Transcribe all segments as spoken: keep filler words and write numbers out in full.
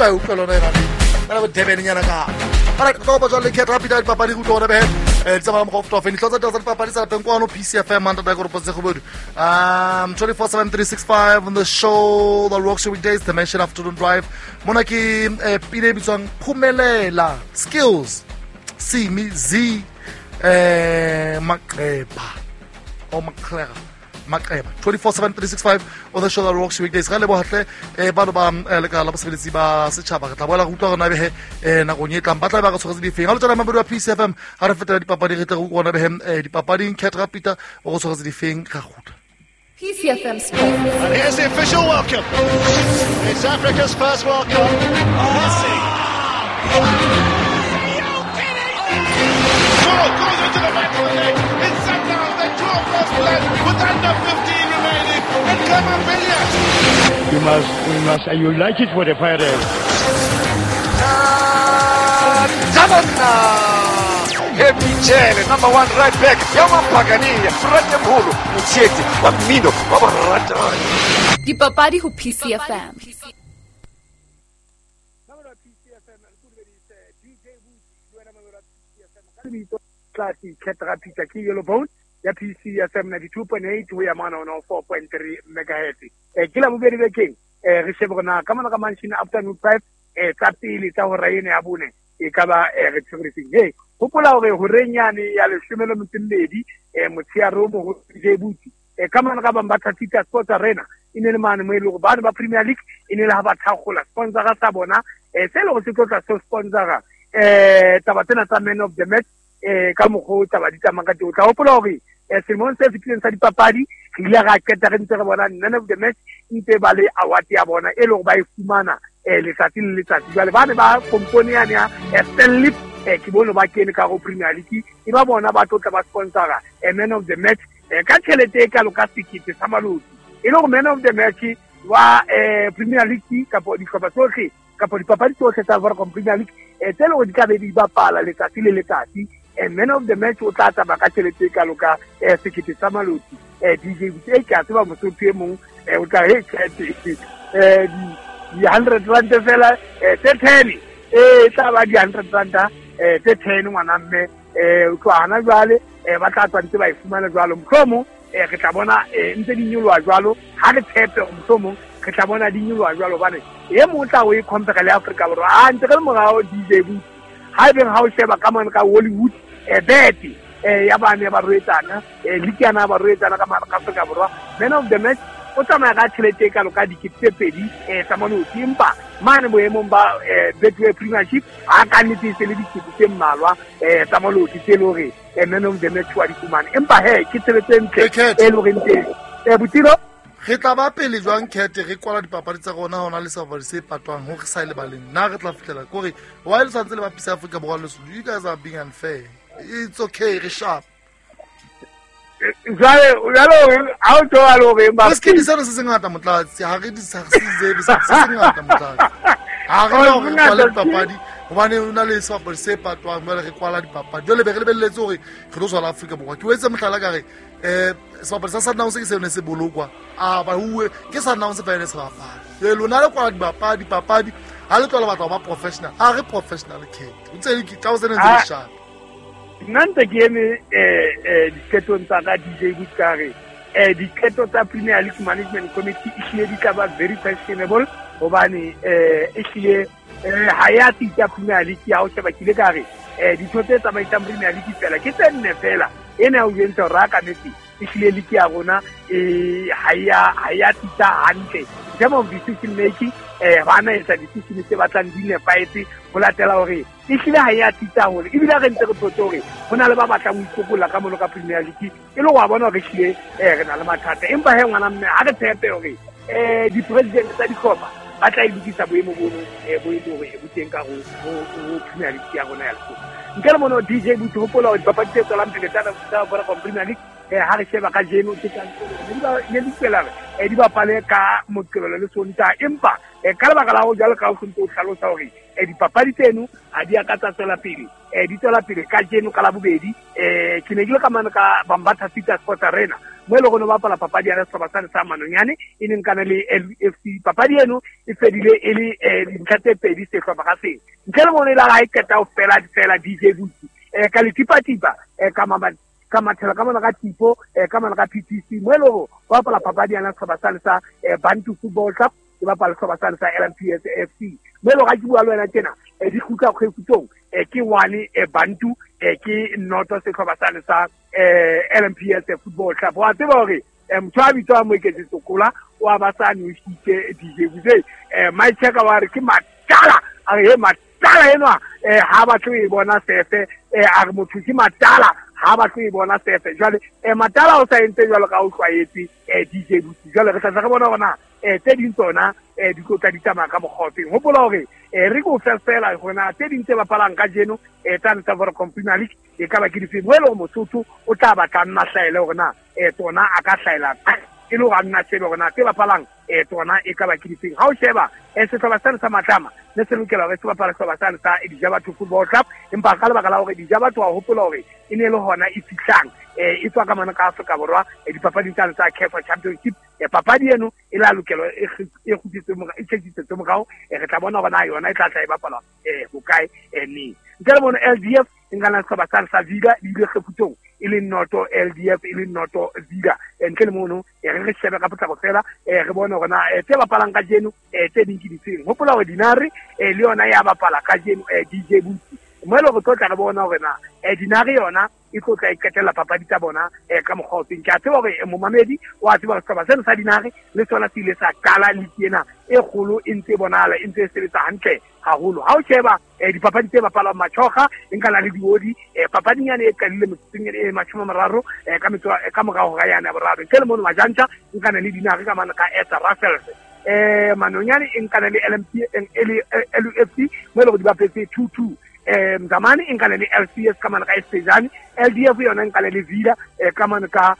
tla utlwa lona ena bana ba Durban nyana ka ara go ba jole ke rapida di papadi go tona be eh tsama mo go feni tlotsa tsa papadi sa teng kwa no P C F M anda da go potse go bodu um twenty-four seven three sixty-five on the show the Rock Show weekdays the Mention Afternoon Drive mona ke pile bitswang phumelela skills see me z eh maqeba o maqhlega maqeba twenty-four seven three sixty-five on the show the Rock Show weekdays ga le bo hatle e ba ba le ka la bosebetsi ba setšhaba ga tla boela go utlwa gona be he na go nyetla ba tla ba go tshogetse di feng ga le tsela mabedi wa P C F M ga re fetela dipapadi re tla go bona be he dipapadi Cat Rapita o go tshogetse di feng ga gutla P C F M Sport. And here's the official welcome. It's Africa's first World Cup. Messi. Goal goes into the back of the net. It's set down. They draw first blood with under fifteen remaining. And Clement Billiard. You must, you must, you like it for the Pirates. Happy Chele, number one right back. Yama Pagania, Frate Mulu, Mucheti, Bamino, Baba Rata. Dipapadi ho P C F M. Classic Cat Rapita ki yellow bone ya P C F M ninety-two point eight we are man on four point three megahertz e kila mo bere bekeng e re se bona ka mana ka mansion afternoon five e tsa pele tsa ho raine ya bone e ka ba e re tshorising hey hopola hore ho renyane ya le shomelo motendedi e motsiaro mo ho Jebuti e ka mana ka ba mbatha Tita Sports Arena ine le mane mo ile go bana ba Premier League ine le ha ba thagola sponsor ga sa bona e se le go se tlotla so sponsor eh taba tsena tsa man of the match eh ka mogho taba di tsamanga ka teng o tla hopola hore eh Simon se fitleng sa dipapadi ile ga keta re ntse re bona man of the match ntse ba le award ya bona e le go ba e fumana eh le tsatsi le letsatsi jwale ba ne ba kompone ya ya Stanley eh ke bona ba kene ka go Premier League e ba bona ba tlotla ba sponsora eh man of the match eh ka tšhelete e ka loka sekete sa maloti e le go man of the match wa eh Premier League ka po di kopa tsohle ka po di papadi tsohle tsa Vodacom Premier League e tselo go di ka be di bapala letsatsi le letsatsi e man of the match o tla tsa ba ka tšhelete ka loka eh sekete sa maloti eh D J e ka tseba mosotho e mong eh o tla he tšhelete eh di one hundred rand fela eh ten eh tla ba di one hundred rand eh ten ngwana mme eh o tla hana jwale eh ba tla tsantse ba e fumana jwalo mkhomo eh ke tla bona eh ntse di nyolwa jwalo ha le tshepe mkhomo ke tla bona di nyolwa jwalo bane e mo tla o e compare le Africa borwa a ntse ka morao D J bu ha be ha o sheba ka man ka Hollywood e beti e ya bana ba roetsana e likiana ba roetsana ka mara ka Africa borwa man of the match o tsamaya ka tšhelete ka loka dikete pedi e samano timpa mane boemong ba Betway Premiership a ka nnete se le dikete tse mmalwa e samano tse lore e man of the match wa di fumane empa he ke tšhelete ntle e lore nte e butiro re tla ba pele jwang Kete re kwala dipapadi tsa gona hona le safari se patwang ho re sa ile baleng na re tla fitlela gore while santse le ba pisa Africa borwa le you guys are being unfair it's okay re sharp jale jalo a o tlo a lo be ba ke di sena se se ngata motlatsi ha re di sa se ze se se ngata motlatsi ha re no re kwala dipapadi hobane una le safari se patwang ba re kwala dipapadi jole be re lebelletse gore re lo tswala Africa borwa ke wetse mohlala ka re eh sopha sa sana se ke se ne se bolokwa a ba huwe ke sana se fa ne se ba fa le lona le kwa dipapadi dipapadi ha le tlola batho ba professional a re professional kid o tse ke tla o se ne le sharp nante ke eme eh eh diketo tsa ga D J Bukare eh diketo tsa Premier League Management Committee e di ka ba very questionable hobane eh e hlile eh hayati ya Premier League ya o sheba kile kare eh dithote tsa ba Premier League fela ke tsenne fela ena o yentse raka neti e hlile le ke ya rona e haya hayati ta hantle them of decision making eh bana etsa decision tse batlang di ne paetse go latela hore e hlile hayati ta hore e bila re ntse re potore hona le ba batlang go ikokola ka mono ka Premier League e le wa bona hore hlile eh re na le mathata empa he ngwana mme ha re tshepe hore eh di president tsa dikopa ba tla ibitsa boemo bono eh bo ile hore e boteng ka go go Premier League ya rona ya letso nkele mono D J Buti hopola hore dipapadi tse tswelang pele tsa tsa bona ka Premier League eh ha re sheba ka jeno ke tsa ne di tswela eh di bapale ka motlolo le sonta empa eh ka lebaka la go jalo ka go ntse o hlalosa hore eh dipapadi tseno a di akatsa tswela pele eh di tswela pele ka jeno ka la bobedi eh ke ne ke le ka mana ka Bambatha Tita Sports Arena mo le go no bapala papadi ya setlhopha sa sa Manonyane e neng kana le L D F C. Papadi eno e fedile e le dintlha tse pedi setlhopha ga seng ntle le mo ne la ga e keta o fela fela D J Butsi eh ka le tipa-tipa eh ka mama ka mathela ka mona ka tipo eh ka mona ka P T C mo le go bapala papadi ya setlhopha sa sa Bantu Football Club e bapala setlhopha sa sa L M P S F C mo le go ga ke bua le wena tjena e di khutla kgefutong e ke one e Bantu e ke noto setlhopha sa sa L M P S Football Club wa tseba hore motho a bitsa mo ke tsokola wa ba sa no shite D J Butsi eh mai cheka wa re ke matala a re matala eno eh ha ba tlo e bona sefe eh a re motho ke matala ha ba tlo e bona sefe jwale eh matala o sa ente jwalo ka o tlwaetse eh D J Butsi jwale re tla re bona bona eh tse ding tsona eh di go tla di tsamaya ka mogofeng hopola hore eh re go fela gona tse ding tse ba palang ka jeno eh tsa ntsha for Premier League e ka ba ke di fe mo le mo Mosotho o tla ba ka nna hlaile gona eh tsona a ka hlaila e le go nna tshebe gona tse ba palang eh tsona e ka ba ke di fe ha o sheba eh se tloba sa matlama ne se lokela re se ba pala tloba sa sa e di Jabatho Football Club empa ka le baka la hore di Jabatho a hopola hore e ne le hona e fitlang eh e tswa ka mana ka Afrika Borwa e di papadi tsa tsa C A F Championship e papadi eno e la lokelo e e khutitse mo e tsheditse mo gao e re tla bona bona yona e tla tla e bapala eh ho kae eh ni ntse bona L D F ngana tloba sa sa Vida di le khefutong e le noto L D F e le noto Vida ntle le mono e re re shebe ka potla go fela e re bona gona e tse bapalang ka jeno e tse ding ke di tseng hopola hore Dinari e le yona ya bapala ka jeno e D J Butsi mo le go tla re bona hore na e Dinari yona e go tla iketela papadi tsa bona e ka mogotsi ke a tseba hore mo mamedi wa tseba se ba sa Dinari le tsona tile sa kala le tiena e golo e ntse bonala e ntse sebetsa hantle haholo ha o sheba e dipapadi tse bapala Machoga e nkana le diodi e papadi nyane e kalile motseng e machoma mararo e ka metso ka morao ga yana boraro ke le mono Majanta e nkana le Dinari ka mana ka Eta Raffles eh Manonyane e nkana le L M P L F C mo le go di bapetse two two eh Mzamani e nkana le L C S ka mana ka Estejani L D F yona e nkana le Vida e ka mana ka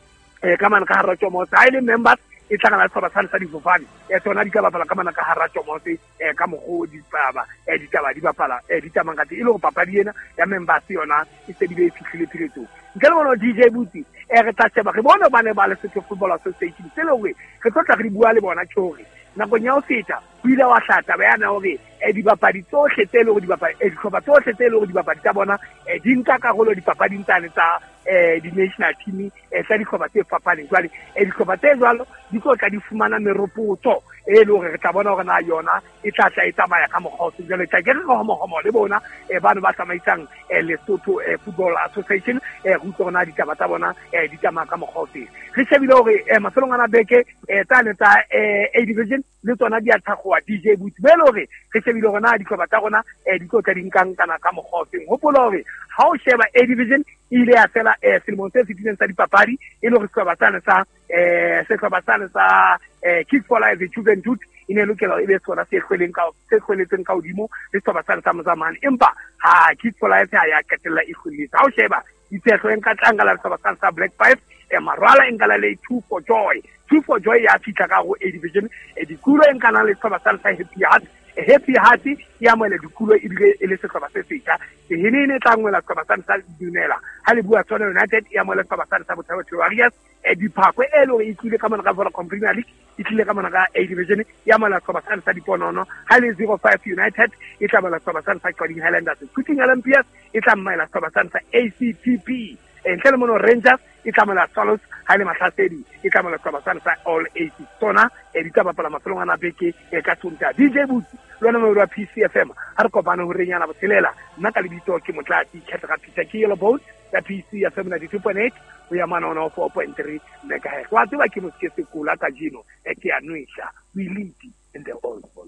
e ka mana ka Harachomo ile members e tlanga la tsoba sa di fofane e tsona di ka bapala ka mana ka Harachomo e ka mogodi baba e di taba di bapala e di tsamanga tse ile go papadi ena ya members yona e se di be fihlile philetso nkele bona D J Butsi e re tla tseba re bona bana ba le Lesotho Football Association se le we re tlo tla re bua le bona tshore nakong ya o feta pila wa hlata ba yana hore e di bapadi tsohle tse le go di bapadi e di tlhopa tsohle tse le go di bapadi tsa bona e di nka karolo di papading tsane tsa eh di national team e tsa di tlhopa tse fapaneng jwale e di tlhopa tse jwalo di tlo tla di fumana meropotso e le hore re tla bona hore na yona e tla tla e tsamaya ka mogotsi jwale tla ke re go mo le bona e bana ba tsamaisang e Lesotho Football Association e go tsona di taba tsa bona e di tsamaya ka mogotsi re shebile hore e mafelong ana beke e tsane tsa e A division le tsona di a thagwa D J Butsi be le hore re shebile hore na di tloba tsa rona e di tlo tla di nkang kana ka mogotsi hopola hore ha o sheba A division ile ya fela eh selemong se fitileng sa dipapadi e le go tloba tsane sa eh se tloba tsane sa eh Kids for Life Juventud ine lokela e be tsona se khweleng ka se khweletseng ka odimo le tloba tsane sa Mozamani empa ha Kids for Life ha ya ketella e khweletse ha o sheba itsetlo en ka tlangala tloba tsane sa Black Five e marwala engala le two for joy two for joy ya fitla ka go A division e dikulo en kana le tloba tsane sa Happy Heart Happy Heart ya mo le dikulo e dire e le tloba se feta e hinene tlangwela tloba tsane sa Dunela ha le bua tsona United ya mo le tloba tsane sa Bothawa Warriors e di phakwe e lo e tlile ka mona ka Vodacom Premier League e tlile ka mona ka A division ya mo le tloba tsane sa Diponono ha le zero five United e tla mo le tloba tsane sa Coding Highlanders Shooting Olympians e tla mo le tloba tsane sa A C T P e ntle le mono Rangers e tla mo le Swallows ha le Mahlasedi e tla mo le tloba tsane sa All A C tsona e di taba pala mafelong ana beke e ka tsunta D J Butsi lona mo ra P C F M ha re kopana ho renyana bothelela nna ka lebitso ke motlati Khetra Peter ke yellow boat ya P C F M ninety-two point eight o ya mana ona four point three megahertz wa tseba ke mo se se kula ka jino e ke anwisha we lead in the old ball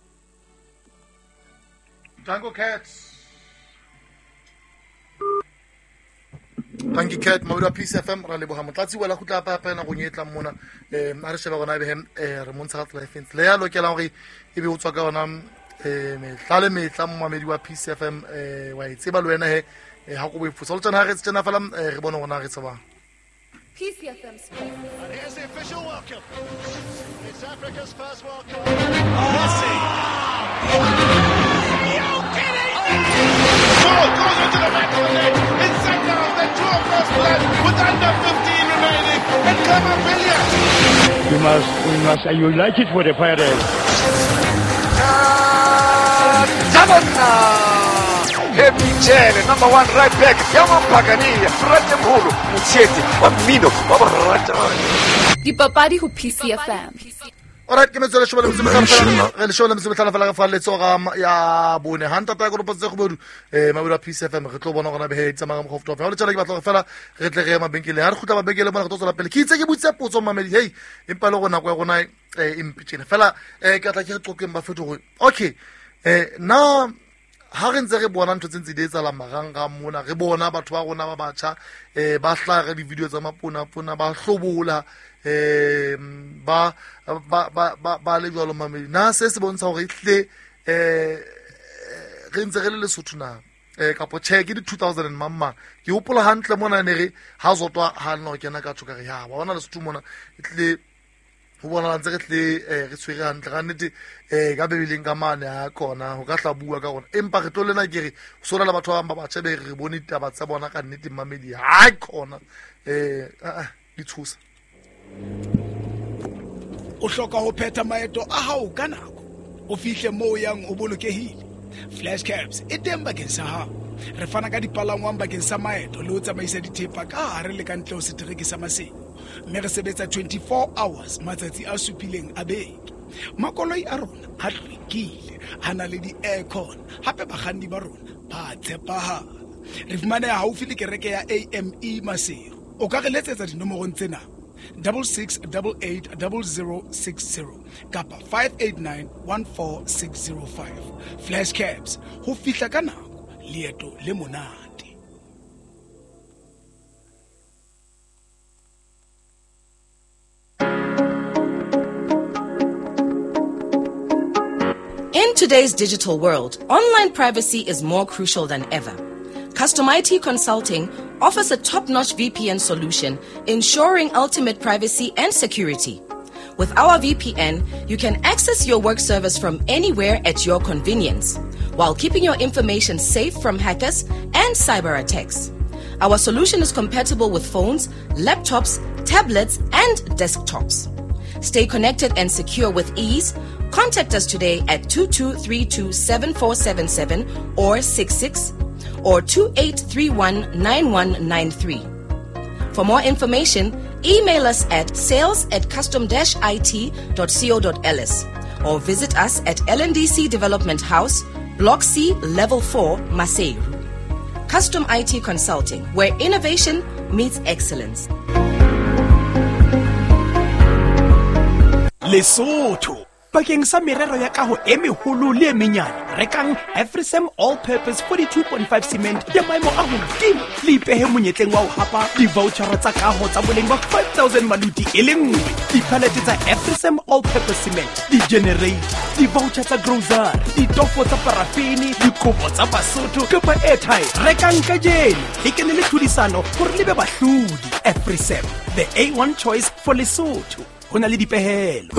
Tango Cats Thank you Cat Mawira P C F M ra leboga motlatsi wela go tla pa pa na go nyetla mona eh a re sheba gona be eh re montsha ka life le ya lokela gore e be o tswa ka ona eh me tlale me tla mo mamedi wa P C F M eh wa itseba le wena he ha go bo ifutsa le tsena ga re tsena fela re bona gona re tsaba P C F M Sport. And here's the official welcome. It's Africa's first World Cup. Messi. You're kidding me! Ball goes into the back of the net. It's Sundowns. They draw first blood with under fifteen remaining. And Memorabilia. You must, you must, you like it for the Pirates. Tabona Epitele, number one right back Yamampagania Ratemhulu Mutseti Bamino Babarata Dipapadi ho P C F M. Alright, ke metsole shobela mzimhlala re le shobela mzimhlala fela fa le tsoga ya bone hanta ta go ropotse go bodu eh mabula P C F M re tlo bona gona be he tsamanga mo khofto fa le tsela ke batla fela re tle re ma benkele ha re khutla ba benkele bona go tsola pele ke itse ke butse potso mamedi hey empa le gona go ya gona eh impitchene fela eh ka tla ke re tlokeng ba feto go okay eh na ha re ntse re bona ntho tsentse di etsa la maranga mona re bona batho ba rona ba batjha eh ba hlaga di video tsa mapona pona ba hlobola eh ba ba ba ba ba le jwalo mamedi na se se bontsha hore itle eh re ntse re le Lesotho na eh kapo check di two thousand mamma ke hopola hantle mona ne re ha zotwa ha no kena ka tsoka re ya ba bona Lesotho mona itle ho bona ntse re tle eh re tshwere hantle ga nnete eh ka bebileng ka mane ha kona ho ka hlabua ka rona empa re tlo lena ke re so la batho ba ba batjha be re bone ditaba tsa bona ka nnete mamedi ha kona eh a di thusa o hloka ho phetha maeto a hao ka nako o fihle moo yang o bolokehile. Flash cabs e teng bakeng sa hao. Re fana ka dipalangwang bakeng sa maeto le ho tsamaisa dithepa ka hare le ka ntle ho setereke sa masimo, mme re sebetsa twenty-four hours matsatsi a supileng a beke. Makoloi a rona a hlwekile, a na le di-aircon, hape bakganni ba rona ba tshepahala. Re fumaneha haufi le kereke ya A M E Masero. O ka re letsetsa dinomorong tsena double six double eight double zero six zero kapa five eight nine one four six zero five. Flash cabs ho fihla ka nako, leeto le monate. In today's digital world, online privacy is more crucial than ever. Custom I T Consulting offers a top-notch V P N solution, ensuring ultimate privacy and security. With our V P N, you can access your work service from anywhere at your convenience, while keeping your information safe from hackers and cyber attacks. Our solution is compatible with phones, laptops, tablets, and desktops. Stay connected and secure with ease. Contact us today at two two three two seven four seven seven or six six or two eight three one nine one nine three. For more information, email us at sales at custom dash I T dot co dot L S or visit us at L N D C Development House, Block C, Level four, Maseru. Custom I T Consulting, where innovation meets excellence. Lesotho bakeng sa merero ya kaho e meholo le e menyane, rekang Afrisam all-purpose forty-two point five cement ya maemo a hodimo le ipehe monyetleng wa ho hapa di-vouchera tsa kaho tsa boleng ba five thousand maluti e le nngwe. Diphalete tsa Afrisam all-purpose cement, di-generator, di-voucher tsa grocery, ditofo tsa parafini, dikopo tsa Basotho kapa airtime. Rekang ka jeno le kene le tlhodisano hore le be bahlodi. Afrisam, the A one choice for Lesotho. Ho na le dipehelo.